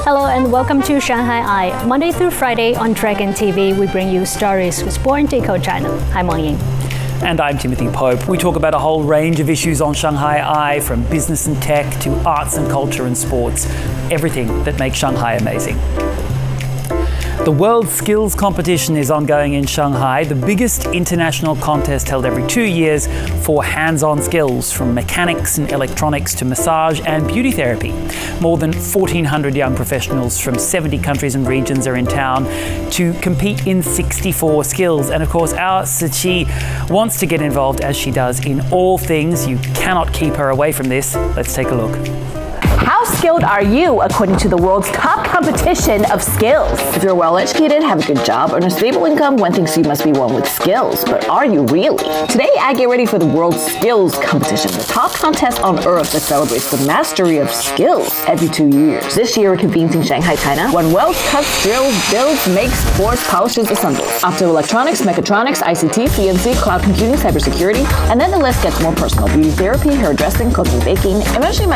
Hello and welcome to Shanghai Eye. Monday through Friday on Dragon TV, we bring you stories with Born Decode China. I'm Wang Ying. And I'm Timothy Pope. We talk about a whole range of issues on Shanghai Eye, from business and tech to arts and culture and sports. Everything that makes Shanghai amazing. The World Skills Competition is ongoing in Shanghai, the biggest international contest held every 2 years for hands-on skills, from mechanics and electronics to massage and beauty therapy. More than 1,400 young professionals from 70 countries and regions are in town to compete in 64 skills. And of course, our Siqi wants to get involved, as she does in all things. You cannot keep her away from this. Let's take a look. How skilled are you according to the world's top competition of skills? If you're well educated, have a good job, earn a stable income, one thinks you must be one with skills. But are you really? Today, I get ready for the World Skills Competition, the top contest on earth that celebrates the mastery of skills every 2 years. This year, it convenes in Shanghai, China. One welds, cuts, drills, builds, makes, pours, polishes, assembles. Optoelectronics, mechatronics, ICT, CNC, cloud computing, cybersecurity, and then the list gets more personal. Beauty therapy, hairdressing, cooking, baking. Eventually, my